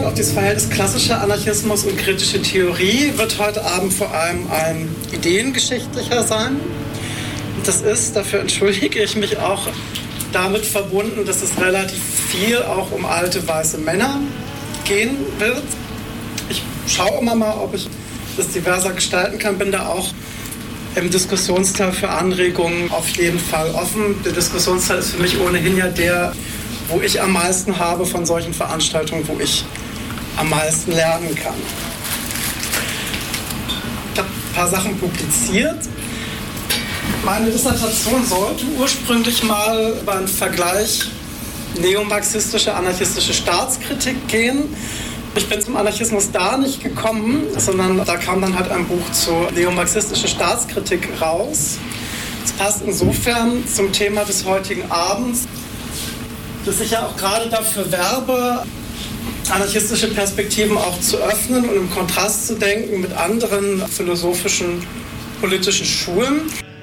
Auch dieses Verhältnis klassischer Anarchismus und kritische Theorie wird heute Abend vor allem ein ideengeschichtlicher sein. Das ist, dafür entschuldige ich mich auch, damit verbunden, dass es relativ viel auch um alte weiße Männer gehen wird. Ich schaue immer mal, ob ich das diverser gestalten kann, bin da auch im Diskussionsteil für Anregungen auf jeden Fall offen. Der Diskussionsteil ist für mich ohnehin ja der, wo ich am meisten habe von solchen Veranstaltungen, wo ich am meisten lernen kann. Ich habe ein paar Sachen publiziert. Meine Dissertation sollte ursprünglich mal über einen Vergleich neomarxistische, anarchistische Staatskritik gehen. Ich bin zum Anarchismus da nicht gekommen, sondern da kam dann halt ein Buch zur neomarxistische Staatskritik raus. Es passt insofern zum Thema des heutigen Abends, dass ich ja auch gerade dafür werbe, anarchistische Perspektiven auch zu öffnen und im Kontrast zu denken mit anderen philosophischen, politischen Schulen.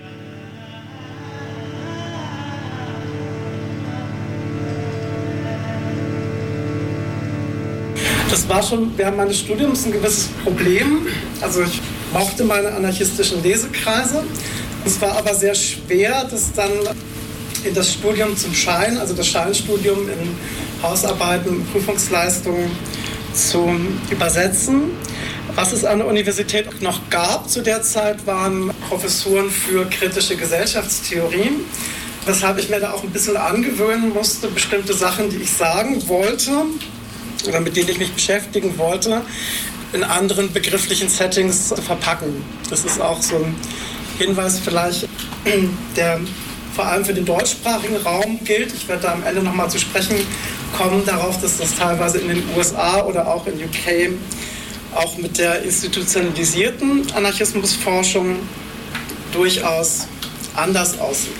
Das war schon während meines Studiums ein gewisses Problem. Also ich mochte meine anarchistischen Lesekreise. Es war aber sehr schwer, das dann in das Studium zum Schein, also das Scheinstudium in Hausarbeiten, Prüfungsleistungen zu übersetzen. Was es an der Universität noch gab zu der Zeit, waren Professuren für kritische Gesellschaftstheorie, weshalb ich mir da auch ein bisschen angewöhnen musste, bestimmte Sachen, die ich sagen wollte oder mit denen ich mich beschäftigen wollte, in anderen begrifflichen Settings zu verpacken. Das ist auch so ein Hinweis vielleicht, der vor allem für den deutschsprachigen Raum gilt. Ich werde da am Ende nochmal zu sprechen kommen darauf, dass das teilweise in den USA oder auch in UK auch mit der institutionalisierten Anarchismusforschung durchaus anders aussieht.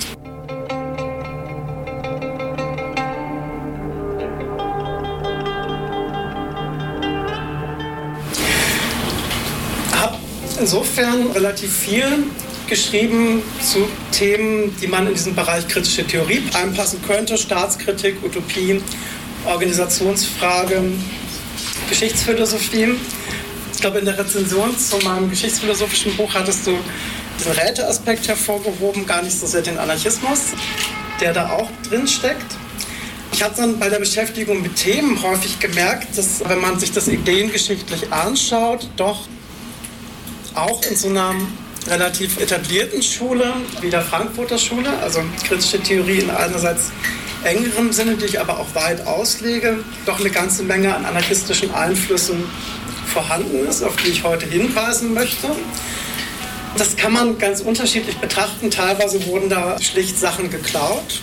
Ich habe insofern relativ viel geschrieben zu Themen, die man in diesen Bereich kritische Theorie einpassen könnte. Staatskritik, Utopie, Organisationsfrage, Geschichtsphilosophie. Ich glaube, in der Rezension zu meinem geschichtsphilosophischen Buch hattest du diesen Räteaspekt hervorgehoben, gar nicht so sehr den Anarchismus, der da auch drin steckt. Ich habe dann bei der Beschäftigung mit Themen häufig gemerkt, dass, wenn man sich das ideengeschichtlich anschaut, doch auch in so einer relativ etablierten Schule, wie der Frankfurter Schule, also kritische Theorie in einerseits engerem Sinne, die ich aber auch weit auslege, doch eine ganze Menge an anarchistischen Einflüssen vorhanden ist, auf die ich heute hinweisen möchte. Das kann man ganz unterschiedlich betrachten. Teilweise wurden da schlicht Sachen geklaut,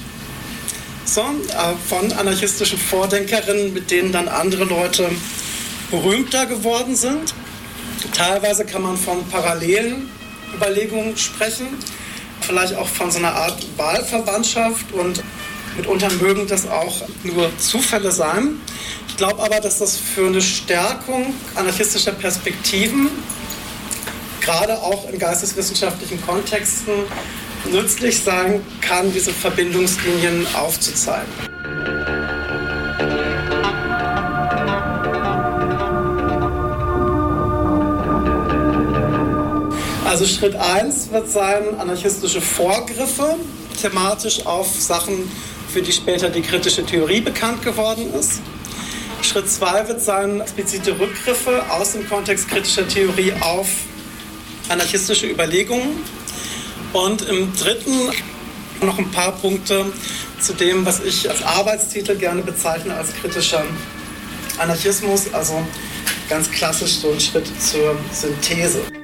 von anarchistischen Vordenkerinnen, mit denen dann andere Leute berühmter geworden sind. Teilweise kann man von parallelen Überlegungen sprechen, vielleicht auch von so einer Art Wahlverwandtschaft, und mitunter mögen das auch nur Zufälle sein. Ich glaube aber, dass das für eine Stärkung anarchistischer Perspektiven, gerade auch in geisteswissenschaftlichen Kontexten, nützlich sein kann, diese Verbindungslinien aufzuzeigen. Also Schritt 1 wird sein, anarchistische Vorgriffe, thematisch auf Sachen, für die später die kritische Theorie bekannt geworden ist. Schritt 2 wird sein, explizite Rückgriffe aus dem Kontext kritischer Theorie auf anarchistische Überlegungen. Und im dritten noch ein paar Punkte zu dem, was ich als Arbeitstitel gerne bezeichne als kritischer Anarchismus, also ganz klassisch so ein Schritt zur Synthese.